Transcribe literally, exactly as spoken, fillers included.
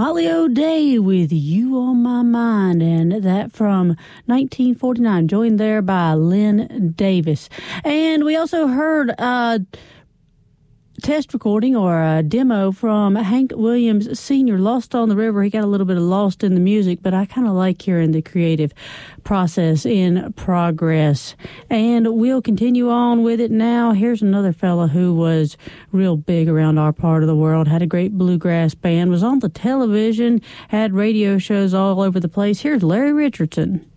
Holly O'Day with You on My Mind, and that from nineteen forty-nine, joined there by Lynn Davis. And we also heard a test recording or a demo from Hank Williams Senior, Lost on the River. He got a little bit of lost in the music, but I kind of like hearing the creative process in progress. And we'll continue on with it now. Here's another fella who was real big around our part of the world, had a great bluegrass band, was on the television, had radio shows all over the place. Here's Larry Richardson.